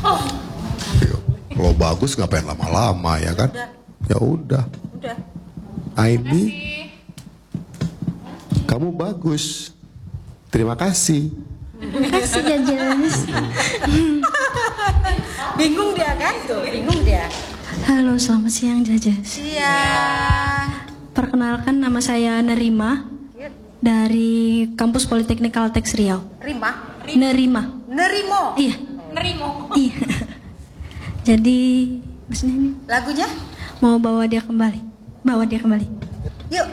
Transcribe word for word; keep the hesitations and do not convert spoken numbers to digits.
Oh. Kalau bagus ngapain lama-lama ya kan? Udah. Ya udah. Udah. Aini, kamu bagus. Terima kasih. Terima kasih Jajas. Bingung dia kan tuh, bingung dia. Halo, selamat siang Jajas. Iya. Perkenalkan, nama saya Nerima dari Kampus Politeknik Kaltex Riau. Rima. Nerima. Nerimo. Iya. Nerimo. Iya. Jadi, maksudnya ini Lagunya? mau bawa dia kembali. Bawa dia kembali. Yuk,